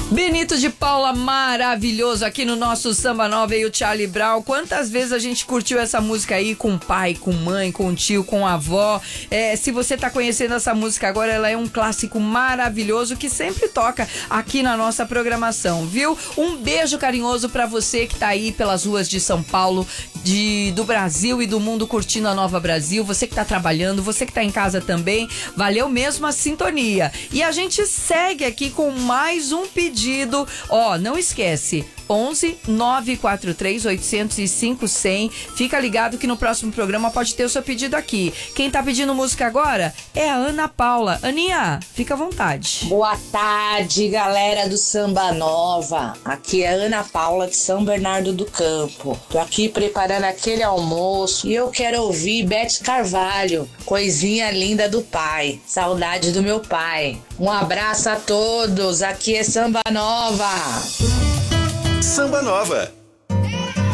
Benito de Paula, maravilhoso aqui no nosso Samba Nova e o Charlie Brown. Quantas vezes a gente curtiu essa música aí com o pai, com mãe, com o tio, com a avó. Se você tá conhecendo essa música agora, ela é um clássico maravilhoso que sempre toca aqui na nossa programação, viu? Um beijo carinhoso pra você que tá aí pelas ruas de São Paulo, do Brasil e do mundo curtindo a Nova Brasil. Você que tá trabalhando, você que tá em casa também. Valeu mesmo a sintonia. E a gente segue aqui com mais um pedido. Não esquece, 11 943 805 100. Fica ligado que no próximo programa pode ter o seu pedido aqui. Quem tá pedindo música agora é a Ana Paula. Aninha, fica à vontade. Boa tarde, galera do Samba Nova. Aqui é a Ana Paula de São Bernardo do Campo. Tô aqui preparando aquele almoço e eu quero ouvir Beth Carvalho, Coisinha Linda do Pai. Saudade do meu pai. Um abraço a todos. Aqui é Samba Nova. Samba Nova.